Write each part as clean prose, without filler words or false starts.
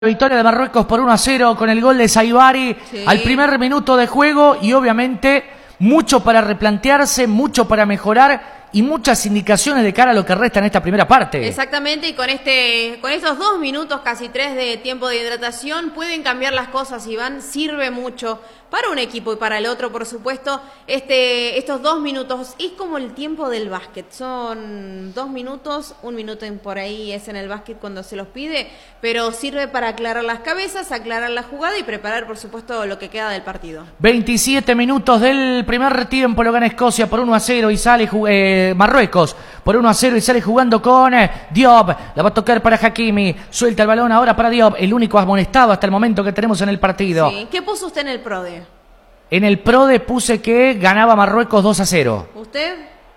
Victoria de Marruecos por 1-0 con el gol de Saibari al primer minuto de juego y obviamente mucho para replantearse, mucho para mejorar y muchas indicaciones de cara a lo que resta en esta primera parte. Exactamente, y con estos 2 minutos, casi 3 de tiempo de hidratación, pueden cambiar las cosas, Iván. Sirve mucho para un equipo y para el otro, por supuesto, estos 2 minutos. Es como el tiempo del básquet, son 2 minutos, 1 minuto por ahí es en el básquet cuando se los pide, pero sirve para aclarar las cabezas, aclarar la jugada y preparar, por supuesto, lo que queda del partido. 27 minutos del primer tiempo, lo gana Escocia por 1-0 y sale Marruecos por 1-0 y sale jugando con Diop. La va a tocar para Hakimi, suelta el balón ahora para Diop, el único amonestado hasta el momento que tenemos en el partido. Sí. ¿Qué puso usted en el PRODE? En el PRODE puse que ganaba Marruecos 2-0. ¿Usted?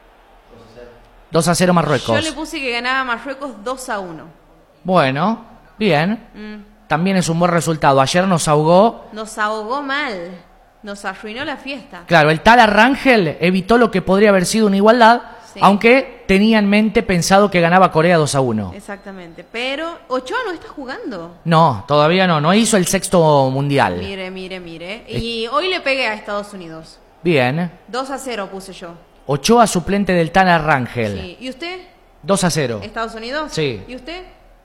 2-0 Marruecos. Yo le puse que ganaba Marruecos 2-1. Bueno, bien. También es un buen resultado. Ayer nos ahogó. Nos ahogó mal. Nos arruinó la fiesta. Claro, el tal Arrangel evitó lo que podría haber sido una igualdad, sí, aunque tenía en mente pensado que ganaba Corea 2-1. Exactamente, pero Ochoa no está jugando. No, todavía no hizo el sexto mundial. Mire. Y hoy le pegué a Estados Unidos. Bien. 2-0 puse yo. Ochoa suplente del tal Arrangel. Sí. ¿Y usted? 2-0. ¿Estados Unidos? Sí. ¿Y usted?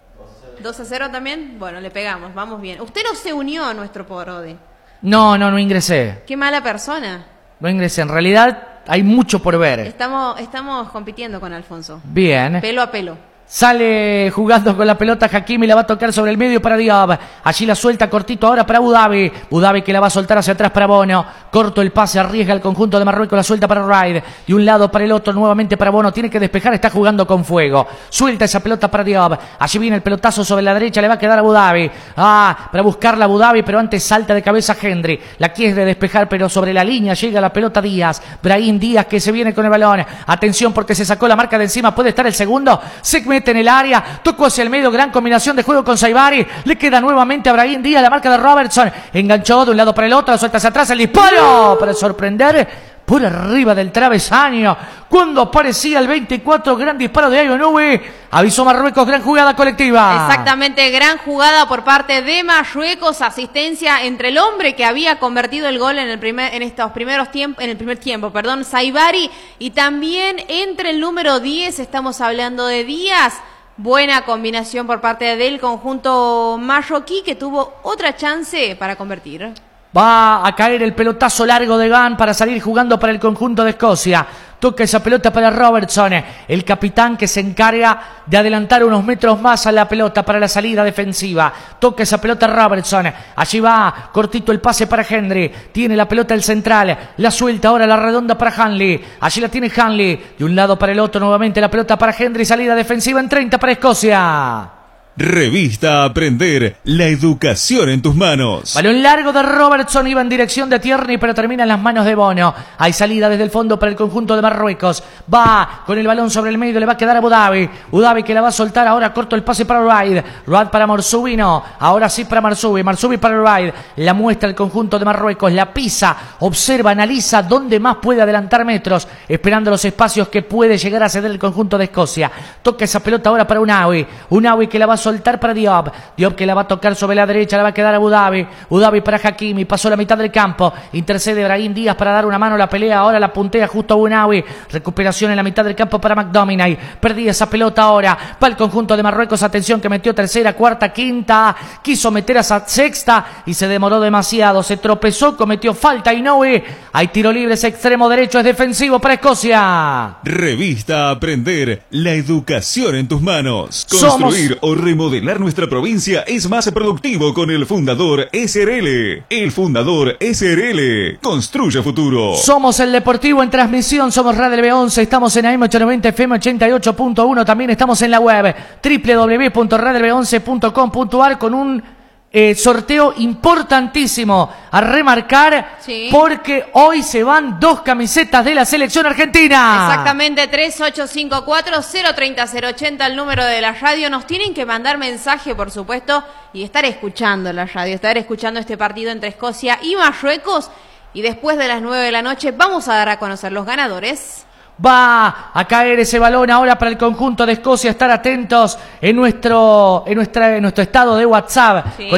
2-0 también. Bueno, le pegamos, vamos bien. Usted no se unió a nuestro PRODE. No ingresé. Qué mala persona. No ingresé. En realidad hay mucho por ver. Estamos compitiendo con Alfonso. Bien. Pelo a pelo. Sale jugando con la pelota Hakimi, la va a tocar sobre el medio para Diop. Allí la suelta cortito ahora para Boudabi. Boudabi que la va a soltar hacia atrás para Bono. Corto el pase, arriesga el conjunto de Marruecos, la suelta para Wright. De un lado para el otro, nuevamente para Bono. Tiene que despejar, está jugando con fuego. Suelta esa pelota para Diop. Allí viene el pelotazo sobre la derecha, le va a quedar a Boudabi. Para buscarla a Boudabi, pero antes salta de cabeza Hendry. La quiere despejar, pero sobre la línea llega la pelota Díaz. Brahim Díaz que se viene con el balón. Atención porque se sacó la marca de encima. Puede estar el segundo. Se mete en el área, tocó hacia el medio, gran combinación de juego con Saibari, le queda nuevamente a Brahim Díaz, la marca de Robertson, enganchó de un lado para el otro, la suelta hacia atrás, el disparo para sorprender por arriba del travesaño, cuando aparecía el 24, gran disparo de Ayonoue, avisó Marruecos, gran jugada colectiva. Exactamente, gran jugada por parte de Marruecos, asistencia entre el hombre que había convertido el gol en el primer tiempo, Saibari, y también entre el número 10, estamos hablando de Díaz. Buena combinación por parte del conjunto marroquí que tuvo otra chance para convertir. Va a caer el pelotazo largo de Gan para salir jugando para el conjunto de Escocia. Toca esa pelota para Robertson, el capitán que se encarga de adelantar unos metros más a la pelota para la salida defensiva. Toca esa pelota Robertson, allí va, cortito el pase para Hendry. Tiene la pelota el central, la suelta ahora la redonda para Hanley. Allí la tiene Hanley, de un lado para el otro nuevamente la pelota para Hendry. Salida defensiva en 30 para Escocia. Revista Aprender, la educación en tus manos. Balón largo de Robertson, iba en dirección de Tierney, pero termina en las manos de Bono. Hay salida desde el fondo para el conjunto de Marruecos. Va con el balón sobre el medio, le va a quedar a Boudabi. Boudabi que la va a soltar, ahora corto el pase para Wright. Wright para Morsubi, no. Ahora sí para Morsubi. Morsubi para Wright. La muestra el conjunto de Marruecos, la pisa, observa, analiza dónde más puede adelantar metros, esperando los espacios que puede llegar a ceder el conjunto de Escocia. Toca esa pelota ahora para Unawi. Unawi que la va a soltar para Diop. Diop que la va a tocar sobre la derecha, la va a quedar a Boudabi. Boudabi para Hakimi, pasó la mitad del campo, intercede Brahim Díaz para dar una mano a la pelea, ahora la puntea justo a Unawi. Recuperación en la mitad del campo para McDominay. Perdía esa pelota ahora para el conjunto de Marruecos. Atención que metió tercera, cuarta, quinta. Quiso meter a esa sexta y se demoró demasiado. Se tropezó, cometió falta Inoue. Hay tiro libre, es extremo derecho, es defensivo para Escocia. Revista Aprender, la educación en tus manos. Construir o remodelar nuestra provincia es más productivo con el Fundador SRL. El Fundador SRL construye futuro. Somos el Deportivo en transmisión, somos Radio B11, estamos en AM 890 FM 88.1, también estamos en la web www.radiolb11.com.ar con un sorteo importantísimo a remarcar, sí, porque hoy se van 2 camisetas de la selección argentina. Exactamente, 3854-030-080 el número de la radio. Nos tienen que mandar mensaje, por supuesto, y estar escuchando la radio, estar escuchando este partido entre Escocia y Marruecos. Y después de las 9 de la noche vamos a dar a conocer los ganadores. Va a caer ese balón ahora para el conjunto de Escocia. Estar atentos en nuestro estado de WhatsApp. Sí.